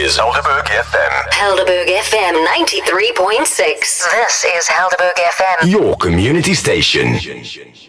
is Helderberg FM. Helderberg FM 93.6. This is Helderberg FM. Your community station.